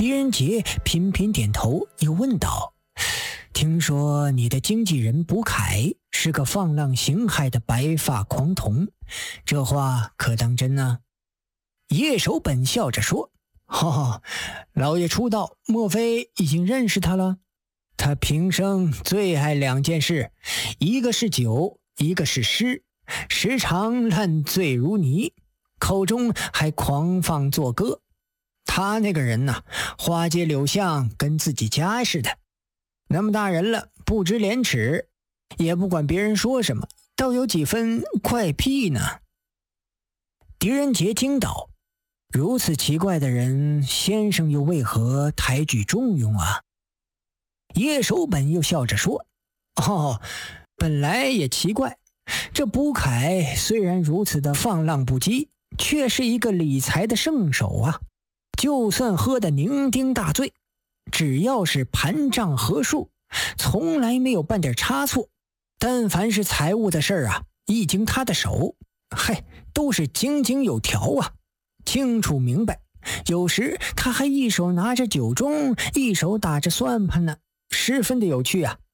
狄仁杰频频点头，又问道：听说你的经纪人卜凯是个放浪形骸的白发狂童，这话可当真呢？叶守本笑着说：老爷出道，莫非已经认识他了？他平生最爱2件事，一个是酒，一个是诗，时常烂醉如泥，口中还狂放作歌。他那个人呐，花街柳巷跟自己家似的，那么大人了，不知廉耻，也不管别人说什么，倒有几分怪癖呢。狄仁杰惊道：如此奇怪的人，先生又为何抬举重用啊？叶守本又笑着说：本来也奇怪，这卜凯虽然如此的放浪不羁，却是一个理财的圣手啊。就算喝得酩酊大醉，只要是盘账核数，从来没有半点差错。但凡是财务的事儿啊，一经他的手，都是井井有条啊，清楚明白。有时他还一手拿着酒盅，一手打着算盘呢，十分的有趣啊。